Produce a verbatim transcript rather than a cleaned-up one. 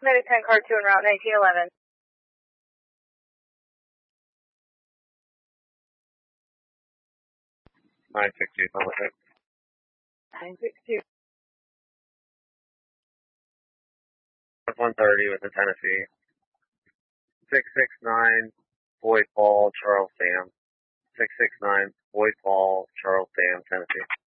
Medic ten car two en route nineteen eleven. nine six two, public six. nine six two. one thirty with the Tennessee. six six nine, Boyd Paul, Charles Sam. six six nine, Boyd Paul, Charles Sam, Tennessee.